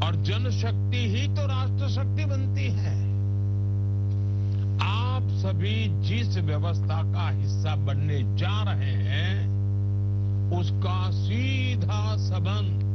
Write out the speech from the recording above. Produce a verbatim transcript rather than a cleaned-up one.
और जनशक्ति ही तो राष्ट्र शक्ति बनती है। आप सभी जिस व्यवस्था का हिस्सा बनने जा रहे हैं, उसका सीधा संबंध